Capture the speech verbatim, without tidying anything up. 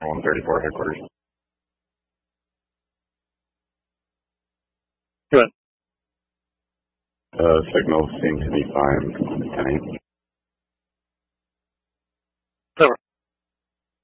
one thirty-four headquarters. Good. Uh, signals seem to be fine. ten eight.